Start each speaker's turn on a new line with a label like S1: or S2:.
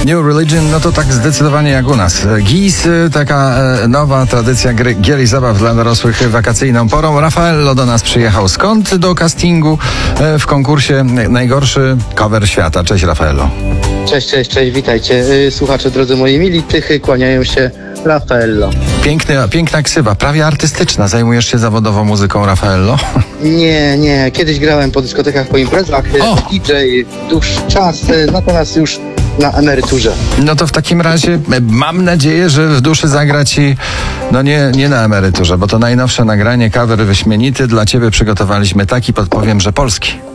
S1: New Religion, no to tak zdecydowanie jak u nas. GIS, taka nowa tradycja gier i zabaw dla dorosłych wakacyjną porą. Raffaello do nas przyjechał. Skąd? Do castingu w konkursie Najgorszy Cover Świata. Cześć, Raffaello.
S2: Cześć, witajcie. Słuchacze, drodzy moi mili, tychy, kłaniają się Raffaello.
S1: Piękna ksywa, prawie artystyczna. Zajmujesz się zawodowo muzyką, Raffaello?
S2: Nie. Kiedyś grałem po dyskotekach, po imprezach, DJ, dłuższy czas, natomiast już na emeryturze.
S1: No to w takim razie mam nadzieję, że w duszy zagra ci, no nie na emeryturze, bo to najnowsze nagranie, cover wyśmienity. Dla ciebie przygotowaliśmy taki, podpowiem, że polski.